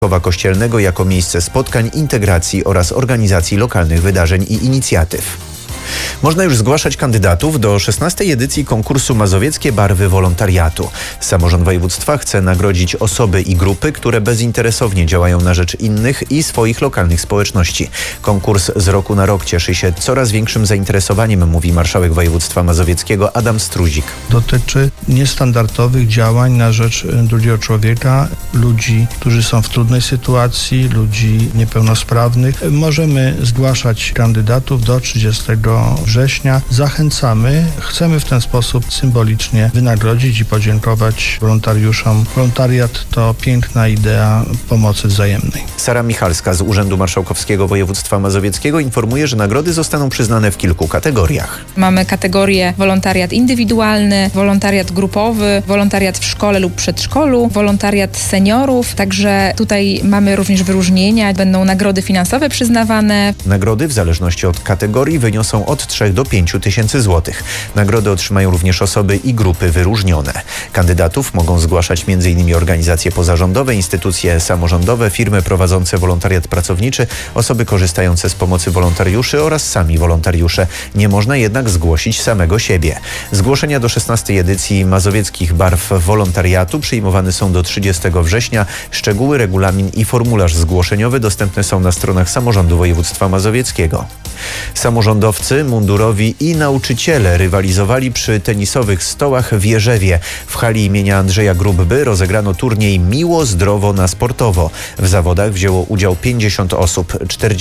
Kościelnego jako miejsce spotkań, integracji oraz organizacji lokalnych wydarzeń i inicjatyw. Można już zgłaszać kandydatów do 16. edycji konkursu Mazowieckie Barwy Wolontariatu. Samorząd województwa chce nagrodzić osoby i grupy, które bezinteresownie działają na rzecz innych i swoich lokalnych społeczności. Konkurs z roku na rok cieszy się coraz większym zainteresowaniem, mówi marszałek województwa mazowieckiego Adam Struzik. Dotyczy niestandardowych działań na rzecz drugiego człowieka, ludzi, którzy są w trudnej sytuacji, ludzi niepełnosprawnych. Możemy zgłaszać kandydatów do 30 września. Zachęcamy. Chcemy w ten sposób symbolicznie wynagrodzić i podziękować wolontariuszom. Wolontariat to piękna idea pomocy wzajemnej. Sara Michalska z Urzędu Marszałkowskiego Województwa Mazowieckiego informuje, że nagrody zostaną przyznane w kilku kategoriach. Mamy kategorię wolontariat indywidualny, wolontariat grupowy, wolontariat w szkole lub przedszkolu, wolontariat seniorów. Także tutaj mamy również wyróżnienia. Będą nagrody finansowe przyznawane. Nagrody w zależności od kategorii wyniosą od 3 do 5 tysięcy złotych. Nagrody otrzymają również osoby i grupy wyróżnione. Kandydatów mogą zgłaszać m.in. organizacje pozarządowe, instytucje samorządowe, firmy prowadzące wolontariat pracowniczy, osoby korzystające z pomocy wolontariuszy oraz sami wolontariusze. Nie można jednak zgłosić samego siebie. Zgłoszenia do 16. edycji Mazowieckich Barw Wolontariatu przyjmowane są do 30 września. Szczegóły, regulamin i formularz zgłoszeniowy dostępne są na stronach Samorządu Województwa Mazowieckiego. Samorządowcy, mundurowi i nauczyciele rywalizowali przy tenisowych stołach w Jerzewie. W hali imienia Andrzeja Grubby rozegrano turniej Miło, Zdrowo na Sportowo. W zawodach wzięło udział 50 osób,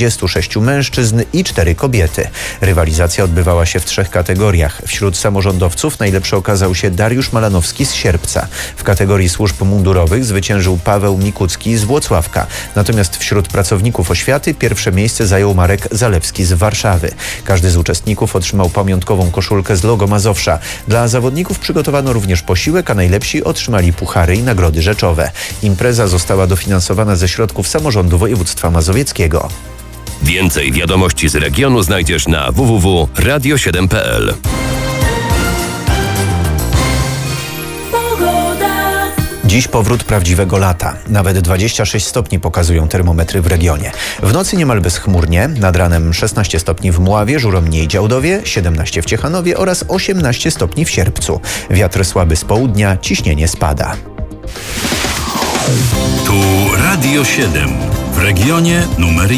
46 mężczyzn i 4 kobiety. Rywalizacja odbywała się w 3 kategoriach. Wśród samorządowców najlepszy okazał się Dariusz Malanowski z Sierpca. W kategorii służb mundurowych zwyciężył Paweł Mikucki z Włocławka. Natomiast wśród pracowników oświaty pierwsze miejsce zajął Marek Zalewski z Warszawy. Każdy z uczestników otrzymał pamiątkową koszulkę z logo Mazowsza. Dla zawodników przygotowano również posiłek, a najlepsi otrzymali puchary i nagrody rzeczowe. Impreza została dofinansowana ze środków Samorządu Województwa Mazowieckiego. Więcej wiadomości z regionu znajdziesz na www.radio7.pl. Dziś powrót prawdziwego lata. Nawet 26 stopni pokazują termometry w regionie. W nocy niemal bezchmurnie, nad ranem 16 stopni w Mławie, Żuromnie i Działdowie, 17 w Ciechanowie oraz 18 stopni w Sierpcu. Wiatr słaby z południa, ciśnienie spada. Tu Radio 7 w regionie numer 1.